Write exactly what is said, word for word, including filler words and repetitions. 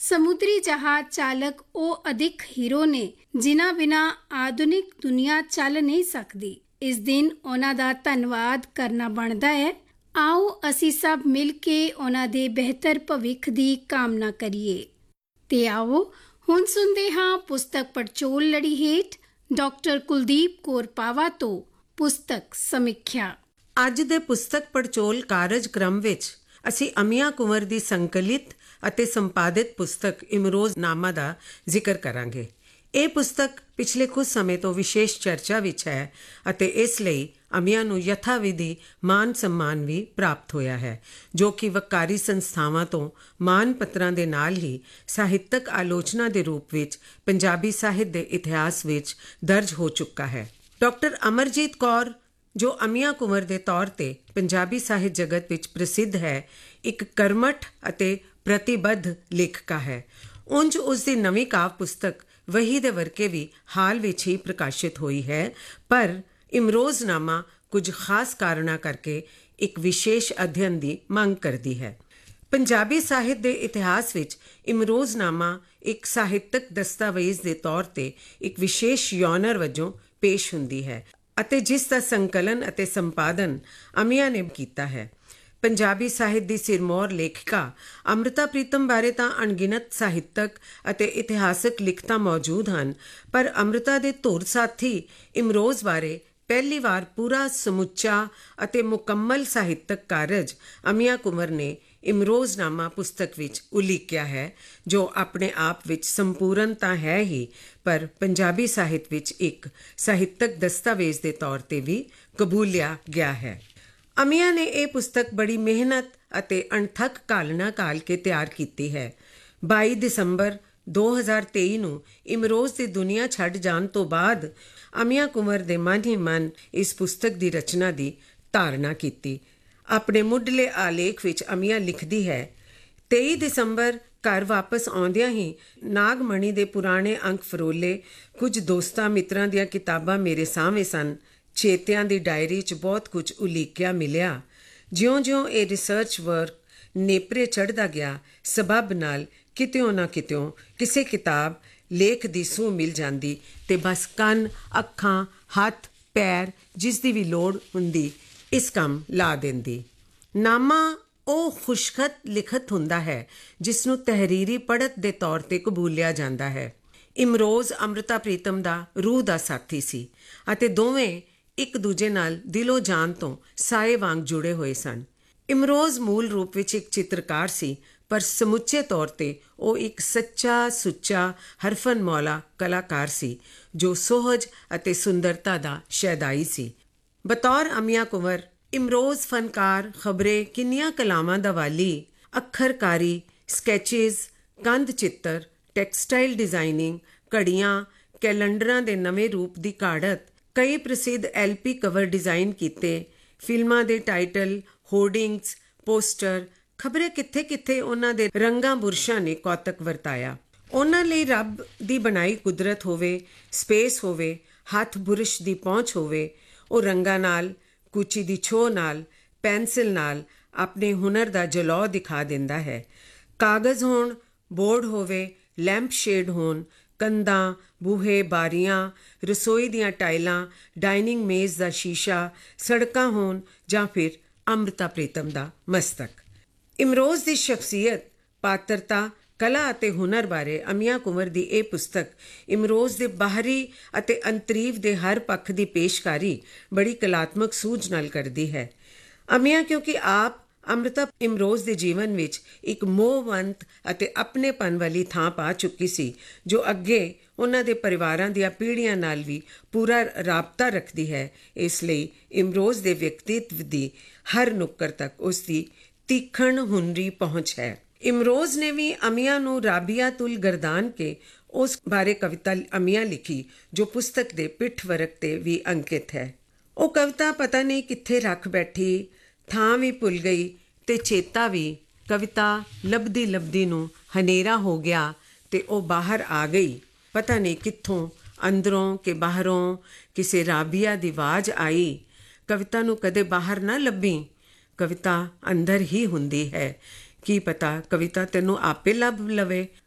ਸਮੁੰਦਰੀ ਜਹਾਜ਼ ਚਾਲਕ ਉਹ ਅਦਿੱਖ ਹੀਰੋ ਨੇ ਜਿਨ੍ਹਾਂ ਬਿਨਾਂ ਆਧੁਨਿਕ ਦੁਨੀਆ ਚੱਲ ਨਹੀਂ ਸਕਦੀ। ਇਸ ਦਿਨ ਉਹਨਾਂ ਦਾ ਧੰਨਵਾਦ ਕਰਨਾ ਬਣਦਾ ਹੈ। ਆਓ ਅਸੀਂ ਸਭ ਮਿਲ ਕੇ ਉਹਨਾਂ ਦੇ ਬਿਹਤਰ ਭਵਿੱਖ ਦੀ ਕਾਮਨਾ ਕਰੀਏ। ਤੇ ਆਓ ਹੁਣ ਸੁਣਦੇ ਹਾਂ ਪੁਸਤਕ ਪੜਚੋਲ ਲੜੀ ਹੇਠ ਡਾਕਟਰ ਕੁਲਦੀਪ ਕੌਰ ਪਾਵਾ ਤੋਂ ਪੁਸਤਕ ਸਮੀਖਿਆ। ਅੱਜ ਦੇ ਪੁਸਤਕ ਪੜਚੋਲ ਕਾਰਜਕ੍ਰਮ ਵਿੱਚ ਅਸੀਂ ਅਮੀਆਂ ਕੁੰਵਰ ਦੀ ਸੰਕਲਿਤ ਅਤੇ ਸੰਪਾਦਿਤ ਪੁਸਤਕ ਇਮਰੋਜ਼ਨਾਮਾ ਦਾ ਜ਼ਿਕਰ ਕਰਾਂਗੇ। ਇਹ ਪੁਸਤਕ ਪਿਛਲੇ ਕੁਝ ਸਮੇਂ ਤੋਂ ਵਿਸ਼ੇਸ਼ ਚਰਚਾ ਵਿੱਚ ਹੈ ਅਤੇ ਇਸ ਲਈ ਅਮੀਆਂ ਨੂੰ ਯਥਾਵਿਧੀ ਮਾਨ ਸਨਮਾਨ ਵੀ ਪ੍ਰਾਪਤ ਹੋਇਆ ਹੈ, ਜੋ ਕਿ ਵੱਕਾਰੀ ਸੰਸਥਾਵਾਂ ਤੋਂ ਮਾਨ ਪੱਤਰਾਂ ਦੇ ਨਾਲ ਹੀ ਸਾਹਿਤਕ ਆਲੋਚਨਾ ਦੇ ਰੂਪ ਵਿੱਚ ਪੰਜਾਬੀ ਸਾਹਿਤ ਦੇ ਇਤਿਹਾਸ ਵਿੱਚ ਦਰਜ ਹੋ ਚੁੱਕਾ ਹੈ। ਡਾਕਟਰ ਅਮਰਜੀਤ ਕੌਰ, ਜੋ ਅਮੀਆਂ ਕੁੰਵਰ ਦੇ ਤੌਰ ਤੇ ਪੰਜਾਬੀ ਸਾਹਿਤ ਜਗਤ ਵਿੱਚ ਪ੍ਰਸਿੱਧ ਹੈ, ਇੱਕ ਕਰਮਠ ਅਤੇ ਪ੍ਰਤੀਬੱਧ ਲੇਖਕਾ ਹੈ। ਉਂਝ ਉਸ ਦੀ ਨਵੀਂ ਕਾਵ ਪੁਸਤਕ ਵਹੀ ਦੇ ਵਰਕੇ ਵੀ ਹਾਲ ਵਿੱਚ ਹੀ ਪ੍ਰਕਾਸ਼ਿਤ ਹੋਈ ਹੈ, ਪਰ ਇਮਰੋਜ਼ਨਾਮਾ ਕੁਝ ਖਾਸ ਕਾਰਨਾਂ ਕਰਕੇ ਇੱਕ ਵਿਸ਼ੇਸ਼ ਅਧਿਐਨ ਦੀ ਮੰਗ ਕਰਦੀ ਹੈ। ਪੰਜਾਬੀ ਸਾਹਿਤ ਦੇ ਇਤਿਹਾਸ ਵਿੱਚ ਇਮਰੋਜ਼ਨਾਮਾ ਇੱਕ ਸਾਹਿਤਕ ਦਸਤਾਵੇਜ਼ ਦੇ ਤੌਰ ਤੇ ਇੱਕ ਵਿਸ਼ੇਸ਼ ਯੋਨਰ ਵਜੋਂ ਪੇਸ਼ ਹੁੰਦੀ ਹੈ ਅਤੇ ਜਿਸ ਦਾ ਸੰਕਲਨ ਅਤੇ ਸੰਪਾਦਨ ਅਮੀਆਂ ਨੇ ਕੀਤਾ ਹੈ। ਪੰਜਾਬੀ ਸਾਹਿਤ ਦੀ ਸਿਰਮੌਰ ਲੇਖਿਕਾ ਅੰਮ੍ਰਿਤਾ ਪ੍ਰੀਤਮ ਬਾਰੇ ਤਾਂ ਅਣਗਿਣਤ ਸਾਹਿਤਕ ਅਤੇ ਇਤਿਹਾਸਕ ਲਿਖਤਾਂ ਮੌਜੂਦ ਹਨ, ਪਰ ਅੰਮ੍ਰਿਤਾ ਦੇ ਧੁਰ ਸਾਥੀ ਇਮਰੋਜ਼ ਬਾਰੇ ਪਹਿਲੀ ਵਾਰ ਪੂਰਾ ਸਮੁੱਚਾ ਅਤੇ ਮੁਕੰਮਲ ਸਾਹਿਤਕ ਕਾਰਜ ਅਮੀਆਂ ਕੁੰਵਰ ਨੇ ਇਮਰੋਜ਼ਨਾਮਾ ਪੁਸਤਕ ਵਿੱਚ ਉਲੀਕਿਆ ਹੈ, ਜੋ ਆਪਣੇ ਆਪ ਵਿੱਚ ਸੰਪੂਰਨ ਤਾਂ ਹੈ ਹੀ, ਪਰ ਪੰਜਾਬੀ ਸਾਹਿਤ ਵਿੱਚ ਇੱਕ ਸਾਹਿਤਕ ਦਸਤਾਵੇਜ਼ ਦੇ ਤੌਰ ਤੇ ਵੀ ਕਬੂਲਿਆ ਗਿਆ ਹੈ। ਅਮੀਆਂ ਨੇ ਇਹ ਪੁਸਤਕ ਬੜੀ ਮਿਹਨਤ ਅਤੇ ਅਣਥੱਕ ਘਾਲਣਾ ਘਾਲ ਕੇ ਤਿਆਰ ਕੀਤੀ ਹੈ। ਬਾਈ ਦਸੰਬਰ ਦੋ ਹਜ਼ਾਰ ਤੇਈ ਨੂੰ ਇਮਰੋਜ਼ ਦੀ ਦੁਨੀਆ ਛੱਡ ਜਾਣ ਤੋਂ ਬਾਅਦ ਅਮੀਆਂ ਕੁੰਵਰ ਦੇ ਮਨ ਹੀ ਮਨ ਇਸ ਪੁਸਤਕ ਦੀ ਰਚਨਾ ਦੀ ਧਾਰਨਾ ਕੀਤੀ। ਆਪਣੇ ਮੁੱਢਲੇ ਆਲੇਖ ਵਿੱਚ ਅਮੀਆਂ ਲਿਖਦੀ ਹੈ, ਤੇਈ ਦਸੰਬਰ ਘਰ ਵਾਪਸ ਆਉਂਦਿਆਂ ਹੀ ਨਾਗਮਣੀ ਦੇ ਪੁਰਾਣੇ ਅੰਕ ਫਰੋਲੇ, ਕੁਝ ਦੋਸਤਾਂ ਮਿੱਤਰਾਂ ਦੀਆਂ ਕਿਤਾਬਾਂ ਮੇਰੇ ਸਾਹਮਣੇ ਸਨ। ਚੇਤਿਆਂ ਦੀ ਡਾਇਰੀ 'ਚ ਬਹੁਤ ਕੁਝ ਉਲੀਕਿਆ ਮਿਲਿਆ। ਜਿਉਂ-ਜਿਉਂ ਇਹ ਰਿਸਰਚ ਵਰਕ ਨੇਪਰੇ ਚੜ੍ਹਦਾ ਗਿਆ, ਸਬੱਬ ਨਾਲ ਕਿਤਿਓਂ ਨਾ ਕਿਤਿਓਂ ਕਿਸੇ ਕਿਤਾਬ ਲੇਖ ਦੀ ਸੂਹ ਮਿਲ ਜਾਂਦੀ ਤੇ ਬਸ ਕੰਨ, ਅੱਖਾਂ, ਹੱਥ, ਪੈਰ ਜਿਸ ਦੀ ਵੀ ਲੋੜ ਹੁੰਦੀ ਇਸ ਕੰਮ ਲਾ ਦਿੰਦੀ। ਨਾਮਾ ਉਹ ਖੁਸ਼ਖਤ ਲਿਖਤ ਹੁੰਦਾ ਹੈ ਜਿਸ ਨੂੰ ਤਹਿਰੀਰੀ ਪੜ੍ਹਤ ਦੇ ਤੌਰ ਤੇ ਕਬੂਲਿਆ ਜਾਂਦਾ ਹੈ। ਇਮਰੋਜ਼ ਅੰਮ੍ਰਿਤਾ ਪ੍ਰੀਤਮ ਦਾ ਰੂਹ ਦਾ ਸਾਥੀ ਸੀ ਅਤੇ ਦੋਵੇਂ ਇੱਕ ਦੂਜੇ ਨਾਲ ਦਿਲੋਂ ਜਾਨ ਤੋਂ ਸਾਏ ਵਾਂਗ ਜੁੜੇ ਹੋਏ ਸਨ। ਇਮਰੋਜ਼ ਮੂਲ ਰੂਪ ਵਿੱਚ ਇੱਕ ਚਿੱਤਰਕਾਰ ਸੀ, ਪਰ ਸਮੁੱਚੇ ਤੌਰ ਤੇ ਉਹ ਇੱਕ ਸੱਚਾ ਸੁੱਚਾ ਹਰਫਨ ਮੌਲਾ ਕਲਾਕਾਰ ਸੀ, ਜੋ ਸੁਹਜ ਅਤੇ ਸੁੰਦਰਤਾ ਦਾ ਸ਼ੈਦਾਈ ਸੀ। ਬਤੌਰ ਅਮੀਆਂ ਕੁੰਵਰ ਇਮਰੋਜ਼ ਫਨਕਾਰ ਖਬਰੇ ਕਿੰਨੀਆਂ ਕਲਾਵਾਂ ਦਾ ਵਾਲੀ, ਅੱਖਰਕਾਰੀ, ਸਕੈਚਿਜ਼, ਕੰਧ ਚਿੱਤਰ, ਟੈਕਸਟਾਈਲ ਡਿਜ਼ਾਈਨਿੰਗ, ਘੜੀਆਂ, ਕੈਲੰਡਰਾਂ ਦੇ ਨਵੇਂ ਰੂਪ ਦੀ ਕਾਢਤ, ਕਈ ਪ੍ਰਸਿੱਧ ਐਲ ਪੀ ਕਵਰ ਡਿਜ਼ਾਈਨ ਕੀਤੇ, ਫਿਲਮਾਂ ਦੇ ਟਾਈਟਲ, ਹੋਰਡਿੰਗਸ, ਪੋਸਟਰ, ਖਬਰੇ ਕਿੱਥੇ ਕਿੱਥੇ ਉਹਨਾਂ ਦੇ ਰੰਗਾਂ ਬੁਰਸ਼ਾਂ ਨੇ ਕੌਤਕ ਵਰਤਾਇਆ। ਉਹਨਾਂ ਲਈ ਰੱਬ ਦੀ ਬਣਾਈ ਕੁਦਰਤ ਹੋਵੇ, ਸਪੇਸ ਹੋਵੇ, ਹੱਥ ਬੁਰਸ਼ ਦੀ ਪਹੁੰਚ ਹੋਵੇ, ਉਹ ਰੰਗਾਂ ਨਾਲ, ਕੂਚੀ ਦੀ ਛੋਹ ਨਾਲ, ਪੈਨਸਿਲ ਨਾਲ ਆਪਣੇ ਹੁਨਰ ਦਾ ਜਲੌ ਦਿਖਾ ਦਿੰਦਾ ਹੈ। ਕਾਗਜ਼ ਹੋਣ, ਬੋਰਡ ਹੋਵੇ, ਲੈਂਪ ਸ਼ੇਡ ਹੋਣ, ਕੰਧਾਂ, ਬੂਹੇ, ਬਾਰੀਆਂ, ਰਸੋਈ ਦੀਆਂ ਟਾਈਲਾਂ, ਡਾਈਨਿੰਗ ਮੇਜ਼ ਦਾ ਸ਼ੀਸ਼ਾ, ਸੜਕਾਂ ਹੋਣ ਜਾਂ ਫਿਰ ਅੰਮ੍ਰਿਤਾ ਪ੍ਰੀਤਮ ਦਾ ਮਸਤਕ। ਇਮਰੋਜ਼ ਦੀ ਸ਼ਖਸੀਅਤ, ਪਾਤਰਤਾ, ਕਲਾ ਅਤੇ ਹੁਨਰ ਬਾਰੇ ਅਮੀਆਂ ਕੁੰਵਰ ਦੀ ਇਹ ਪੁਸਤਕ ਇਮਰੋਜ਼ ਦੇ ਬਾਹਰੀ ਅਤੇ ਅੰਤਰੀਵ ਦੇ ਹਰ ਪੱਖ ਦੀ ਪੇਸ਼ਕਾਰੀ ਬੜੀ ਕਲਾਤਮਕ ਸੂਝ ਨਾਲ ਕਰਦੀ ਹੈ। ਅਮੀਆਂ ਕਿਉਂਕਿ ਆਪ ਅੰਮ੍ਰਿਤਾ ਇਮਰੋਜ਼ ਦੇ ਜੀਵਨ ਵਿੱਚ ਇੱਕ ਮੋਹਵੰਤ ਅਤੇ ਆਪਣੇਪਨ ਵਾਲੀ ਥਾਂ ਪਾ ਚੁੱਕੀ ਸੀ, ਜੋ ਅੱਗੇ ਉਹਨਾਂ ਦੇ ਪਰਿਵਾਰਾਂ ਦੀਆਂ ਪੀੜ੍ਹੀਆਂ ਨਾਲ ਵੀ ਪੂਰਾ ਰਾਬਤਾ ਰੱਖਦੀ ਹੈ। ਇਸ ਲਈ ਇਮਰੋਜ਼ ਦੇ ਵਿਅਕਤੀਤਵ ਦੀ ਹਰ ਨੁੱਕਰ ਤੱਕ ਉਸ ਦੀ ਤੀਖਣ ਹੁਨਰੀ ਪਹੁੰਚ ਹੈ। ਇਮਰੋਜ਼ ਨੇ ਵੀ ਅਮੀਆਂ ਨੂੰ ਰਾਬੀਆ ਤੁਲ ਗਰਦਾਨ ਕੇ ਉਸ ਬਾਰੇ ਕਵਿਤਾ ਅਮੀਆਂ ਲਿਖੀ, ਜੋ ਪੁਸਤਕ ਦੇ ਪਿੱਠ ਵਰਕ ਤੇ ਵੀ ਅੰਕਿਤ ਹੈ। ਉਹ ਕਵਿਤਾ ਪਤਾ ਨਹੀਂ ਕਿੱਥੇ ਰੱਖ ਬੈਠੀ, ਥਾਂ ਵੀ ਭੁੱਲ ਗਈ ਤੇ ਚੇਤਾ ਵੀ। ਕਵਿਤਾ ਲੱਭਦੀ ਲੱਭਦੀ ਨੂੰ ਹਨੇਰਾ ਹੋ ਗਿਆ ਤੇ ਉਹ ਬਾਹਰ ਆ ਗਈ। ਪਤਾ ਨਹੀਂ ਕਿੱਥੋਂ, ਅੰਦਰੋਂ ਕਿ ਬਾਹਰੋਂ ਕਿਸੇ ਰਾਬੀਆ ਦੀ ਆਵਾਜ਼ ਆਈ, ਕਵਿਤਾ ਨੂੰ ਕਦੇ ਬਾਹਰ ਨਾ ਲੱਭੀ, ਕਵਿਤਾ ਅੰਦਰ ਹੀ ਹੁੰਦੀ ਹੈ। ਕੀ ਪਤਾ ਕਵਿਤਾ ਤੈਨੂੰ ਆਪੇ ਲੱਭ ਲਵੇ।